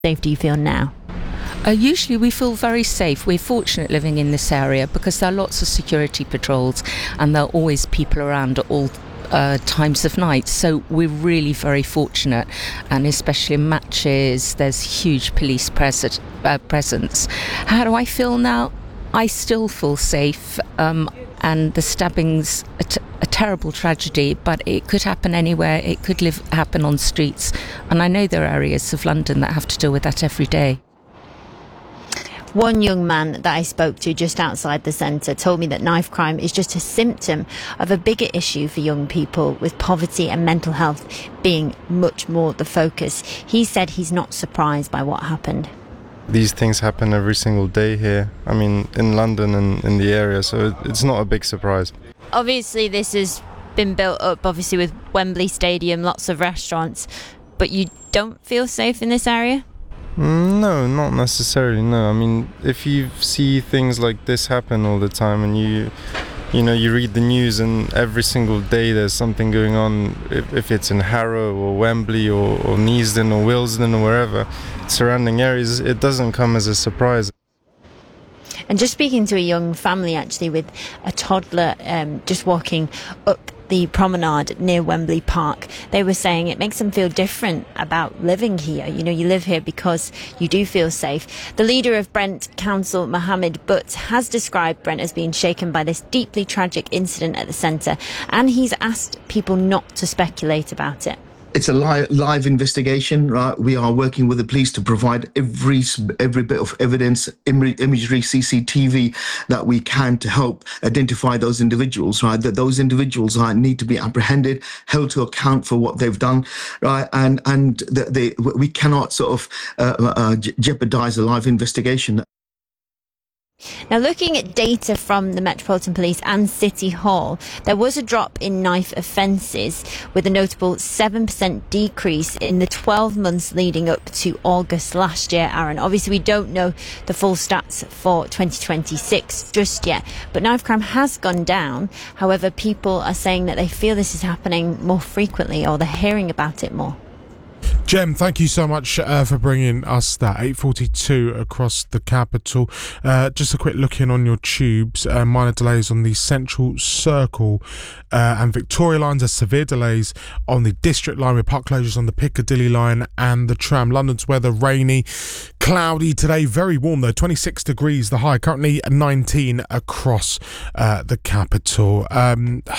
safe do you feel now? Usually we feel very safe. We're fortunate living in this area because there are lots of security patrols and there are always people around at all times of night. So we're really very fortunate, and especially in matches, there's huge police presence. How do I feel now? I still feel safe, and the stabbing's a terrible tragedy, but it could happen anywhere. It could happen on streets, and I know there are areas of London that have to deal with that every day. One young man that I spoke to just outside the centre told me that knife crime is just a symptom of a bigger issue for young people, with poverty and mental health being much more the focus. He said he's not surprised by what happened. These things happen every single day here. I mean, in London and in the area, so it's not a big surprise. Obviously, this has been built up, obviously, with Wembley Stadium, lots of restaurants, but you don't feel safe in this area? No, not necessarily, no. I mean, if you see things like this happen all the time and you read the news and every single day there's something going on, if it's in Harrow or Wembley or Neasden or Willesden or wherever, surrounding areas, it doesn't come as a surprise. And just speaking to a young family, actually, with a toddler just walking up the promenade near Wembley Park, they were saying it makes them feel different about living here. You know, you live here because you do feel safe. The leader of Brent Council, Mohammed Butt, has described Brent as being shaken by this deeply tragic incident at the centre, and he's asked people not to speculate about it. It's a live investigation, right? We are working with the police to provide every bit of evidence, imagery, CCTV that we can to help identify those individuals, right? That those individuals need to be apprehended, held to account for what they've done, right? And we cannot sort of jeopardize a live investigation. Now, looking at data from the Metropolitan Police and City Hall, there was a drop in knife offences, with a notable 7% decrease in the 12 months leading up to August last year, Aaron. Obviously, we don't know the full stats for 2026 just yet, but knife crime has gone down. However, people are saying that they feel this is happening more frequently, or they're hearing about it more. Jem, thank you so much for bringing us that. 8:42 across the capital. Just a quick look in on your tubes. Minor delays on the Central Circle and Victoria lines. There's severe delays on the District line with park closures on the Piccadilly line and the tram. London's weather rainy, cloudy today. Very warm though. 26 degrees the high. Currently 19 across the capital.